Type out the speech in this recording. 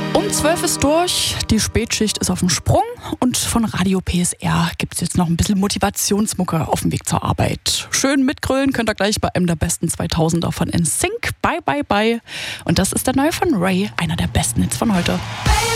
Um 12 ist durch, die Spätschicht ist auf dem Sprung und von Radio PSR gibt es jetzt noch ein bisschen Motivationsmucke auf dem Weg zur Arbeit. Schön mitgrölen könnt ihr gleich bei einem der besten 2000er von NSYNC. Bye, bye, bye. Und das ist der neue von Ray, einer der besten Hits von heute. Bye.